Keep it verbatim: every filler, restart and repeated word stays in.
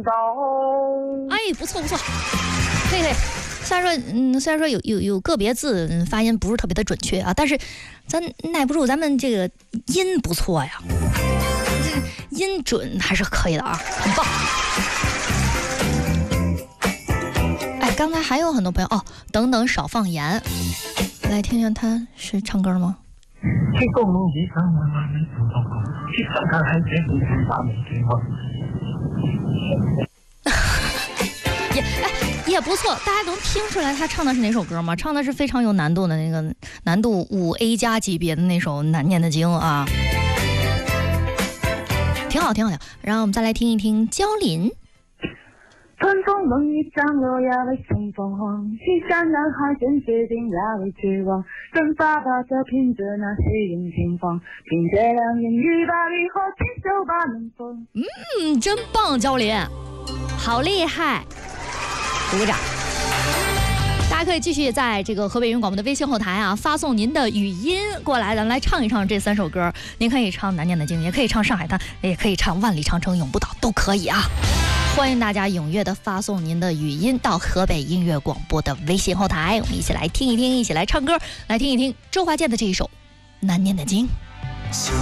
高。 哎，不错不错，可以可以。虽然说，嗯，虽然说有有有个别字嗯发音不是特别的准确啊，但是咱耐不住咱们这个音不错呀，这音准还是可以的啊，很棒。哎，刚才还有很多朋友哦，等等少放盐，来听听他是唱歌吗？也哎也不错，大家能听出来他唱的是哪首歌吗？唱的是非常有难度的那个难度五 A 加级别的那首难念的经啊，挺好挺好的。然后我们再来听一听焦林。 春风梦一降落也为春风慌，西山南海间决定也为绝望，蒸发吧这凭着那虚影心慌，凭借两眼与把雨和锦绣把能风。 嗯，真棒，焦林，好厉害，鼓鼓掌。大家可以继续在这个河北云广播的微信后台啊，发送您的语音过来，咱们来唱一唱这三首歌。您可以唱难念的经，也可以唱上海滩，也可以唱万里长城永不倒，都可以啊。欢迎大家踊跃的发送您的语音到河北音乐广播的微信后台，我们一起来听一听，一起来唱歌，来听一听周华健的这一首《难念的经》。